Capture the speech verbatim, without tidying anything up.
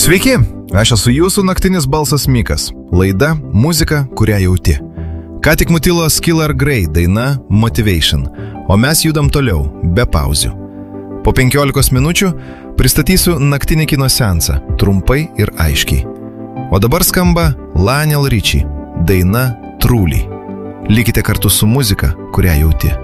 Sveiki, aš esu jūsų naktinis balsas Mikas. Laida Muzika, kurią jauti. Ką tik nutilo Skiller Grey daina Motivation, o mes judam toliau, be pauzių. Po penkiolikos minučių pristatysiu naktinį kino seansą, trumpai ir aiškiai. O dabar skamba Lionel Richie, daina Truly. Likite kartu su muzika, kurią jauti.